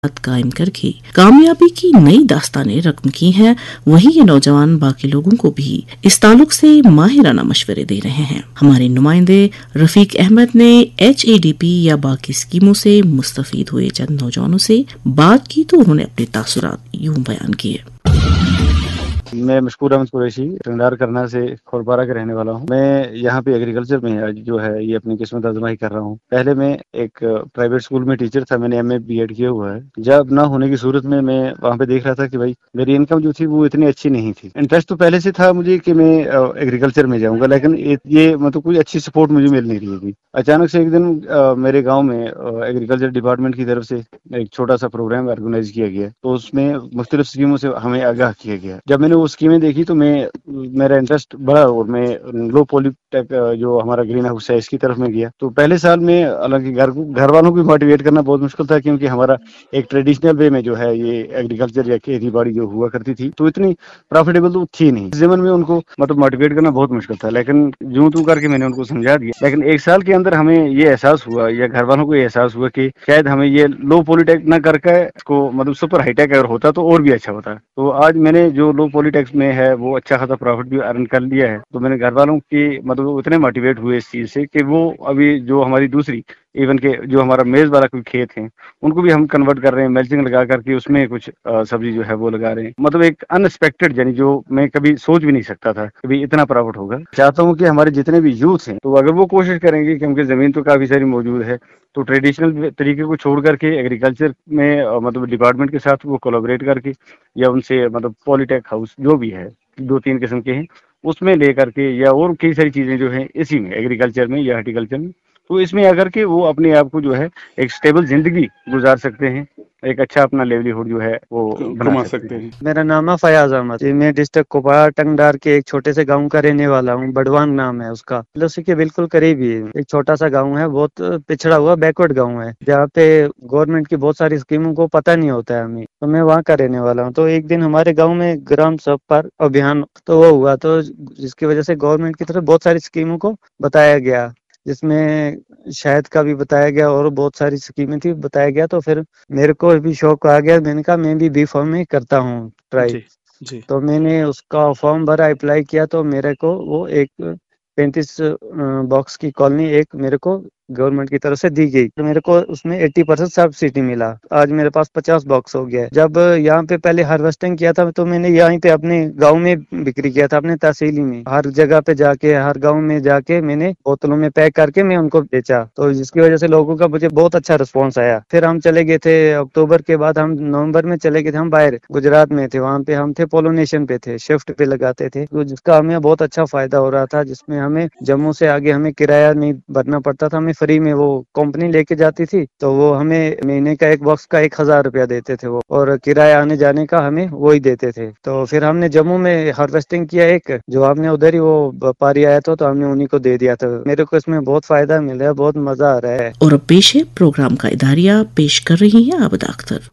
कायम करके कामयाबी की नई दास्तानें रकम की हैं, वहीं ये नौजवान बाकी लोगों को भी इस ताल्लुक से माहिराना मशवरे दे रहे हैं। हमारे नुमाइंदे रफीक अहमद ने HADP या बाकी स्कीमों से मुस्तफीद हुए चंद नौजवानों से बात की तो उन्होंने अपने तासुरात यूं बयान किए। मैं मशकूर अहमद कुरैशी टंगडार करना से खोरपारा के रहने वाला हूँ। मैं यहाँ पे एग्रीकल्चर में आज जो है ये अपनी किस्मत आजमाई कर रहा हूँ। पहले मैं एक प्राइवेट स्कूल में टीचर था, मैंने MA BEd किया हुआ है। जब ना होने की सूरत में मैं वहाँ पे देख रहा था कि भाई मेरी इनकम जो थी वो इतनी अच्छी नहीं थी। इंटरेस्ट तो पहले से था मुझे कि मैं एग्रीकल्चर में जाऊँगा, लेकिन ये मतलब कोई अच्छी सपोर्ट मुझे मिल नहीं रही थी। अचानक से एक दिन मेरे गाँव में एग्रीकल्चर डिपार्टमेंट की तरफ से एक छोटा सा प्रोग्राम ऑर्गेनाइज किया गया, तो उसमें मुख्तलिफ स्कीमों से हमें आगाह किया गया। जब मैंने वो स्कीमें देखी तो मेरा इंटरेस्ट बढ़ा और मैं लो पॉलीटेक जो हमारा ग्रीन हाउस है इसकी तरफ में गया। तो पहले साल में हालांकि घर वालों को मोटिवेट करना बहुत मुश्किल था, क्योंकि हमारा एक ट्रेडिशनल वे में जो है ये एग्रीकल्चर या खेती बाड़ी जो हुआ करती थी तो इतनी प्रॉफिटेबल तो थी नहीं। ज़मीन में उनको मतलब मोटिवेट करना बहुत मुश्किल था, लेकिन यूं तू करके मैंने उनको समझा दिया। लेकिन एक साल के अंदर हमें ये एहसास हुआ या घर वालों को ये एहसास हुआ कि शायद हमें ये लो पॉलीटेक न करके इसको मतलब सुपर हाईटेक अगर होता तो और भी अच्छा होता। तो आज मैंने जो लो पॉलीटेक्स में है वो अच्छा खासा प्रॉफिट भी अर्न कर लिया है। तो मैंने घर वालों की मतलब इतने मोटिवेट हुए इस चीज से कि वो अभी जो हमारी दूसरी इवन के जो हमारा मेज वाला कोई खेत है उनको भी हम कन्वर्ट कर रहे हैं, मल्चिंग लगा करके उसमें कुछ सब्जी जो है वो लगा रहे हैं। मतलब एक अनएक्सपेक्टेड, यानी जो मैं कभी सोच भी नहीं सकता था कभी इतना प्रॉफिट होगा। चाहता हूँ कि हमारे जितने भी यूथ हैं तो अगर वो कोशिश करेंगे, क्योंकि जमीन तो काफी सारी मौजूद है, तो ट्रेडिशनल तरीके को छोड़ करके एग्रीकल्चर में मतलब डिपार्टमेंट के साथ वो कोलैबोरेट करके या उनसे मतलब पॉलीटेक हाउस जो भी है 2-3 किस्म के हैं उसमें ले करके या और कई सारी चीजें जो है इसी में एग्रीकल्चर में या हॉर्टिकल्चर में, तो इसमें आकर के वो अपने आप को जो है एक स्टेबल जिंदगी गुजार सकते हैं, एक अच्छा अपना लेवलीहुड जो है वो बना सकते हैं। मेरा नाम है फयाज अहमद, मैं डिस्ट्रिक्ट कोपवारा टंगडार के एक छोटे से गांव का रहने वाला हूँ। बड़वान नाम है उसका, उसी के बिल्कुल करीब ही एक छोटा सा गांव है, बहुत पिछड़ा हुआ बैकवर्ड गांव है, जहाँ पे गवर्नमेंट की बहुत सारी स्कीमों को पता नहीं होता है हमें। तो मैं वहाँ का रहने वाला हूँ। तो एक दिन हमारे गाँव में ग्राम सभा अभियान तो वो हुआ, तो जिसकी वजह से गवर्नमेंट की तरफ बहुत सारी स्कीमों को बताया गया, जिसमें शहद का भी बताया गया और बहुत सारी स्कीमें थी बताया गया। तो फिर मेरे को भी शौक आ गया, मैंने कहा मैं भी बी फार्म में करता हूँ ट्राई। जी। तो मैंने उसका फॉर्म भरा, अप्लाई किया, तो मेरे को वो एक 35 बॉक्स की कॉलोनी एक मेरे को गवर्नमेंट की तरफ से दी गई, तो मेरे को उसमें 80% सब्सिडी मिला। आज मेरे पास 50 बॉक्स हो गया है। जब यहाँ पे पहले हार्वेस्टिंग किया था तो मैंने यहीं पे अपने गांव में बिक्री किया था, अपने तहसीली में, हर जगह पे जाके हर गांव में जाके मैंने बोतलों में पैक करके मैं उनको बेचा। तो जिसकी वजह से लोगों का मुझे बहुत अच्छा रिस्पॉन्स आया। फिर हम चले गए थे अक्टूबर के बाद, हम नवम्बर में चले गए थे, हम बाहर गुजरात में थे, वहाँ पे हम थे पोलिनेशन पे थे, शिफ्ट पे लगाते थे, तो जिसका हमें बहुत अच्छा फायदा हो रहा था, जिसमें हमें जम्मू से आगे हमें किराया नहीं भरना पड़ता था, हमें फ्री में वो कंपनी लेके जाती थी। तो वो हमें महीने का एक बॉक्स का 1000 रुपया देते थे वो, और किराया आने जाने का हमें वो ही देते थे। तो फिर हमने जम्मू में हार्वेस्टिंग किया, एक जो आपने उधर ही वो व्यापारी आया था तो हमने उन्हीं को दे दिया था। मेरे को इसमें बहुत फायदा मिल रहा है, बहुत मजा आ रहा है। और अब पेश है प्रोग्राम का इदारिया, पेश कर रही है आबदा अख्तर।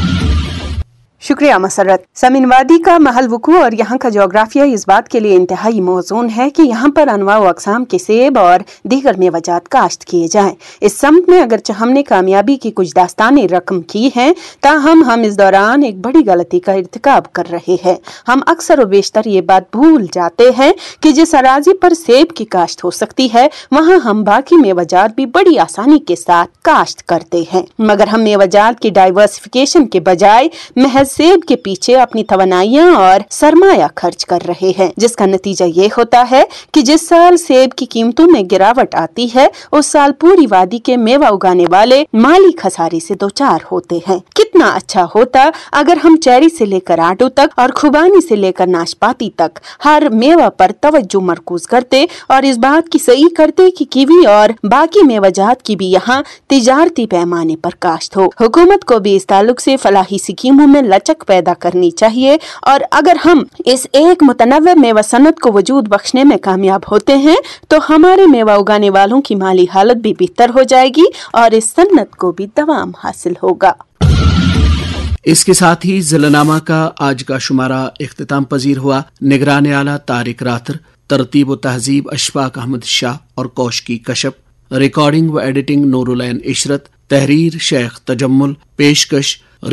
शुक्रिया मसरत। समीन वादी का महल वकू और यहाँ का जोग्राफिया इस बात के लिए इंतहाई मौजून है कि यहाँ पर अनवा व अक़साम के सेब और दीगर मेवजात काश्त किए जाएं। इस समत में अगरचे हमने कामयाबी की कुछ दास्तानें रकम की हैं, ताहम हम इस दौरान एक बड़ी गलती का इर्तिकाब कर रहे हैं। हम अक्सर व बेशतर ये बात भूल जाते हैं कि जिस अराजी पर सेब की काश्त हो सकती है वहाँ हम बाकी मेवजात भी बड़ी आसानी के साथ काश्त करते हैं, मगर हम मेवजात की डाइवर्सिफिकेशन के बजाय महज सेब के पीछे अपनी तवनाइयां और सरमाया खर्च कर रहे हैं, जिसका नतीजा ये होता है कि जिस साल सेब की कीमतों में गिरावट आती है उस साल पूरी वादी के मेवा उगाने वाले माली खसारे से दो चार होते हैं। कितना अच्छा होता अगर हम चेरी से लेकर आटू तक और खुबानी से लेकर नाशपाती तक हर मेवा पर तवज्जो मरकूज करते और इस बात की सही करते कि कीवी और बाकी मेवाजात की भी यहाँ तिजारती पैमाने पर काश्त हो। हुकूमत को भी इस ताल्लुक से फलाही स्कीमों में लचक पैदा करनी चाहिए, और अगर हम इस एक मुतनव्वे मेवा सनत को वजूद बख्शने में कामयाब होते हैं तो हमारे मेवा उगाने वालों की माली हालत भी बेहतर हो जाएगी और इस सन्नत को भी दवाम हासिल होगा। इसके साथ ही ज़िलनामा का आज का शुमारा इख्तिताम पजीर हुआ। निगरान आला तारिक रातर, तरतीब व तहजीब अशफाक अहमद शाह और कौशकी कशप, रिकॉर्डिंग व एडिटिंग नूरुल ऐन इशरत, तहरीर शेख तजम्मुल, पेशकश